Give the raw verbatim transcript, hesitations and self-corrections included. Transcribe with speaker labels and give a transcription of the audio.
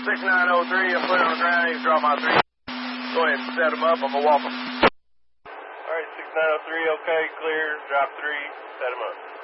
Speaker 1: six nine oh three, I'm putting on the ground. You can drop my three. Go ahead and set them up. I'm going to walk them. All right, six nine oh three, okay, clear. Drop three, set them up.